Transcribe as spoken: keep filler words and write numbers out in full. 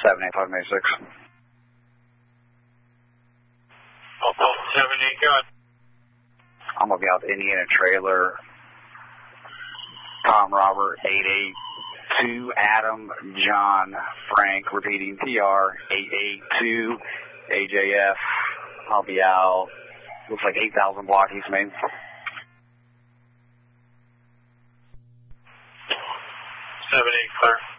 seven eight five six. seven eight, go ahead. I'm going to be out the Indiana trailer. Tom Robert, eight eight two, Adam, John, Frank, repeating P R, eight eight two, A J F. I'll be out. Looks like eight thousand block East Main. seven eight, clear.